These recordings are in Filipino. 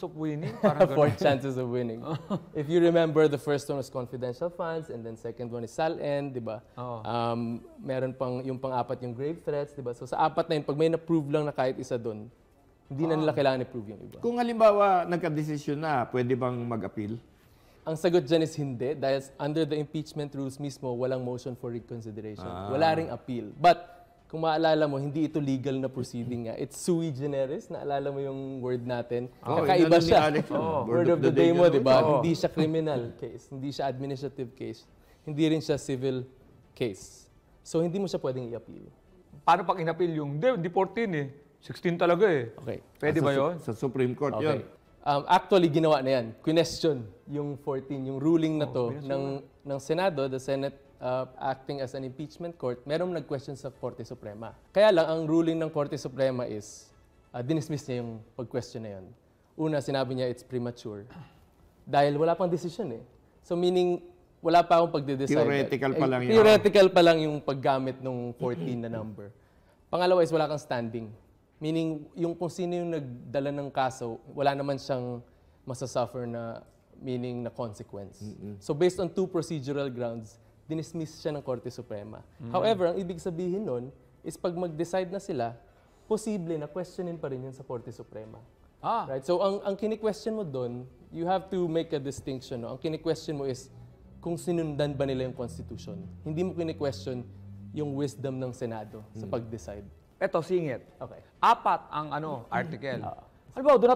chances of winning? Parang ganun. 4 chances of winning. If you remember, the first one was confidential funds, and then second one is SALN, di ba? Oo. Meron pang, yung pang-apat yung grave threats, di ba? So sa apat na yun, pag may na-prove lang na kahit isa doon, hindi na nila kailangan i-prove yung iba. Kung halimbawa nagka-desisyon na, pwede bang mag-appeal? Ang sagot dyan is hindi, dahil under the impeachment rules mismo, walang motion for reconsideration. Wala ring appeal. But, kung maalala mo, hindi ito legal na proceeding nga. It's sui generis. Naalala mo yung word natin. Kakaiba inano ni siya. Alex yun. Word of the day mo, di ba? Oo. Hindi siya criminal case. Hindi siya administrative case. Hindi rin siya civil case. So, hindi mo siya pwedeng i-appeal. Paano pag inapil yung, hindi 14 eh. 16 talaga eh. Okay. Pwede ba yun? Sa Supreme Court yun. Okay. Actually, ginawa na yan. Question yung 14, yung ruling na to ng Senado, the Senate acting as an impeachment court, merong nag-question sa Korte Suprema. Kaya lang, ang ruling ng Korte Suprema is, dinismiss niya yung pag-question na yun. Una, sinabi niya it's premature. Dahil wala pang decision eh. So meaning, wala pa akong pagde-decide. Theoretical pa lang yun. Theoretical pa lang yung paggamit ng 14 na number. Pangalawa is wala kang standing. Meaning, yung kung sino yung nagdala ng kaso, wala naman siyang masasuffer na meaning na consequence. So based on 2 procedural grounds, dinismiss siya ng Korte Suprema. However, ang ibig sabihin nun is pag mag-decide na sila, posible na questionin pa rin yun sa Korte Suprema. Right? So ang kini-question mo doon, you have to make a distinction. No? Ang kini-question mo is kung sinundan ba nila yung Constitution. Hindi mo kini-question yung wisdom ng Senado sa pag-decide. Eto, singit. Okay. 4 ang article. Halimbawa, doon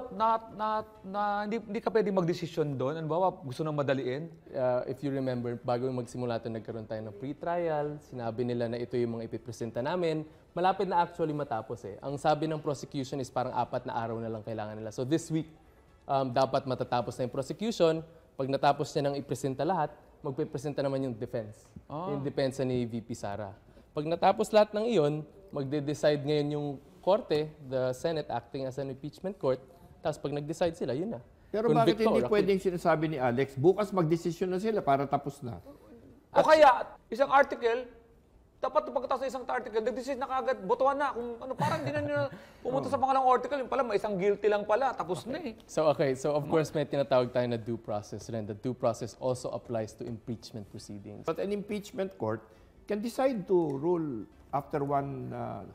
hindi ka pwede mag-desisyon doon. Halimbawa, gusto nang madaliin. If you remember, bago magsimula ito, nagkaroon tayo ng pre-trial. Sinabi nila na ito yung mga ipipresenta namin. Malapit na actually matapos eh. Ang sabi ng prosecution is parang 4 na araw na lang kailangan nila. So this week, dapat matatapos na yung prosecution. Pag natapos niya nang ipresenta lahat, magpipresenta naman yung defense. Yung defense ni VP Sara. Pag natapos lahat ng iyon, magde-decide ngayon yung Korte, the Senate acting as an impeachment court, tapos pag nag-decide sila, yun na. Pero bakit hindi pwedeng sinasabi ni Alex, bukas mag-desisyon na sila para tapos na? O kaya, isang article, dapat pagkatapos ng isang article, nag-decide na kagad, botohan na. Kung ano, parang hindi na nila pumunta sa pangalang article, yung pala, may isang guilty lang pala, tapos na eh. So of course may tinatawag tayo na due process rin. The due process also applies to impeachment proceedings. But an impeachment court can decide to rule after one...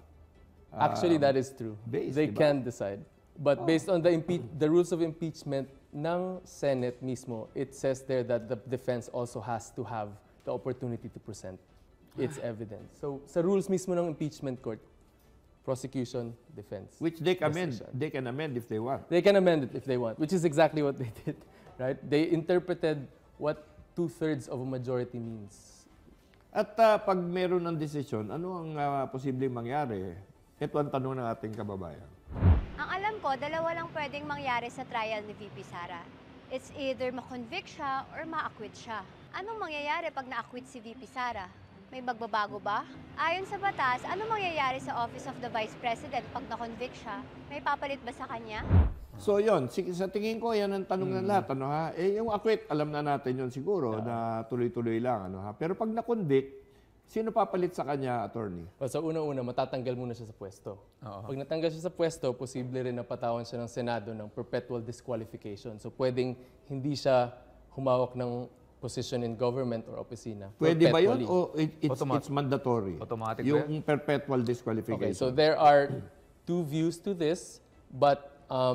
Actually, that is true. They diba? can decide. But based on the rules of impeachment ng Senate mismo, it says there that the defense also has to have the opportunity to present its evidence. So sa rules mismo ng impeachment court, prosecution, defense. Which they can amend. Decision. They can amend if they want. They can amend it if they want, which is exactly what they did, right? They interpreted what 2/3 of a majority means. At pag meron ng desisyon, ano ang posibleng mangyari? Ito ang tanong ng ating kababayan. Ang alam ko, dalawa lang pwedeng mangyari sa trial ni VP Sara. It's either ma-convict siya or ma-acquit siya. Anong mangyayari pag na-acquit si VP Sara? May magbabago ba? Ayon sa batas, anong mangyayari sa Office of the Vice President pag na-convict siya? May papalit ba sa kanya? So yon, sa tingin ko, yan ang tanong ng lahat. Ano, ha? Yung acquit, alam na natin yun siguro, na tuloy-tuloy lang. Ano, ha? Pero pag na-convict, sino papalit sa kanya, attorney? Well, sa unang-una, matatanggal muna siya sa pwesto. Pag natanggal siya sa pwesto, posible rin na patawan siya ng Senado ng perpetual disqualification. So pwedeng hindi siya humawak ng position in government or opisina. Pwede ba yun perpetually. o it's mandatory? Automatic ba Yung perpetual disqualification. Okay, so there are 2 views to this, but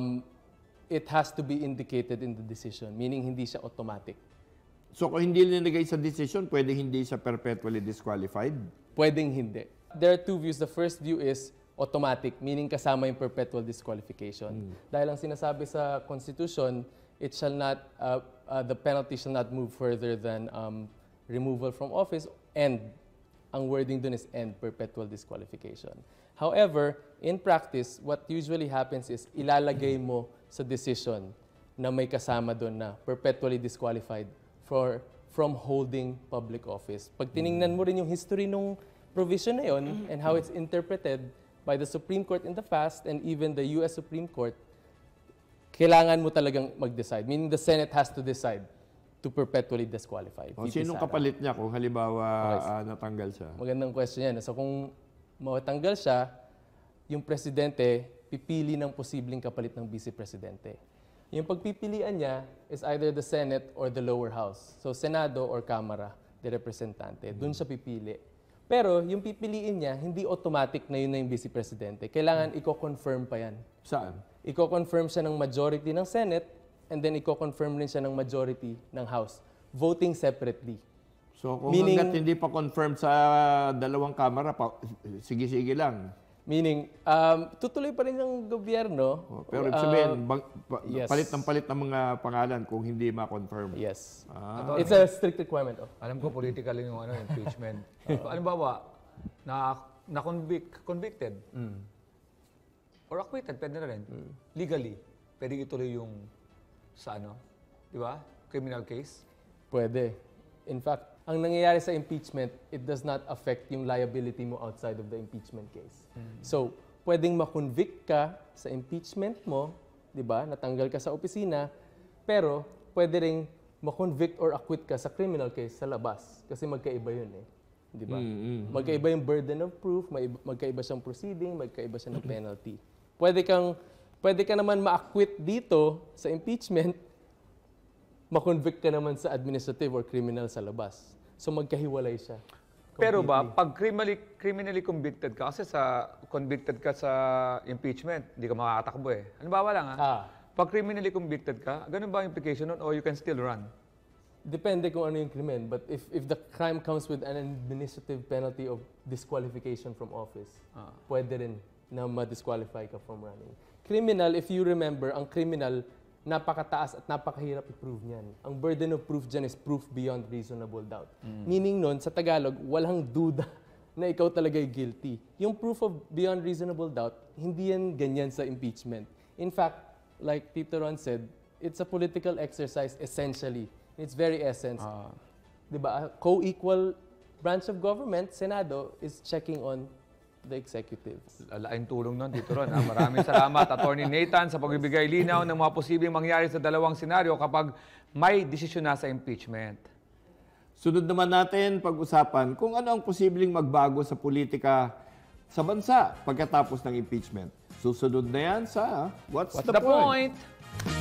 it has to be indicated in the decision, meaning hindi siya automatic. So kung hindi nilagay sa decision, pwede hindi siya perpetually disqualified? Pwedeng hindi. There are 2 views. The first view is automatic, meaning kasama yung perpetual disqualification. Dahil ang sinasabi sa Constitution, it shall not, the penalty shall not move further than removal from office, and ang wording dun is end, perpetual disqualification. However, in practice, what usually happens is ilalagay mo sa decision na may kasama dun na perpetually disqualified from holding public office. Pag tiningnan mo rin yung history nung provision na yun and how it's interpreted by the Supreme Court in the past and even the U.S. Supreme Court, kailangan mo talagang mag-decide. Meaning the Senate has to decide to perpetually disqualify. O sinong kapalit niya kung halimbawa natanggal siya? Magandang question yan. So kung matanggal siya, yung presidente pipili ng posibleng kapalit ng vice-presidente. Yung pagpipilian niya is either the Senate or the lower house. So, Senado or Kamara de Representante. Doon siya pipili. Pero yung pipiliin niya, hindi automatic na yun na yung vice presidente. Kailangan i-confirm pa yan. Saan? I-confirm siya ng majority ng Senate and then i-confirm rin siya ng majority ng House. Voting separately. So kung Meaning- hanggat hindi pa confirmed sa dalawang kamera, sige-sige lang. Meaning, tutuloy pa rin yung gobyerno. Pero ibig sabihin, yes. palit ng mga pangalan kung hindi ma-confirm. Yes. Ah. It's a strict requirement. Oh. Alam ko political yung impeachment. Ano ba convicted or acquitted, pwede na rin. Legally, pwede ituloy yung sa di ba? Criminal case. Pwede. In fact, ang nangyayari sa impeachment, it does not affect yung liability mo outside of the impeachment case. So, pwedeng makonvict ka sa impeachment mo, di ba? Natanggal ka sa opisina, pero pwede ring makonvict or acquit ka sa criminal case sa labas. Kasi magkaiba yun eh. Di ba? Magkaiba yung burden of proof, magkaiba siyang proceeding, magkaiba siya ng penalty. Pwede ka naman ma-acquit dito sa impeachment, makonvict ka naman sa administrative or criminal sa labas. So magkahiwalay siya. Pero ba, pag criminally convicted ka, kasi convicted ka sa impeachment, hindi ka makakatakbo eh. Halimbawa lang pag criminally convicted ka, ganun ba ang implication nun or you can still run? Depende kung ano yung krimen. But if the crime comes with an administrative penalty of disqualification from office, pwede rin na ma-disqualify ka from running. Criminal, if you remember, ang criminal, napakataas at napakahirap i-prove niyan. Ang burden of proof dyan is proof beyond reasonable doubt. Meaning nun, sa Tagalog, walang duda na ikaw talaga guilty. Yung proof of beyond reasonable doubt, hindi yan ganyan sa impeachment. In fact, like Tito Ron said, it's a political exercise essentially. In its very essence. Diba? A co-equal branch of government, Senado, is checking on the executive. Laking tulong nun, Tito Ron. Maraming salamat, Attorney Nathan, sa pagbibigay linaw ng mga posibleng mangyari sa dalawang senaryo kapag may desisyon na sa impeachment. Sunod naman natin pag-usapan kung ano ang posibleng magbago sa politika sa bansa pagkatapos ng impeachment. Susunod na yan sa What's the Point?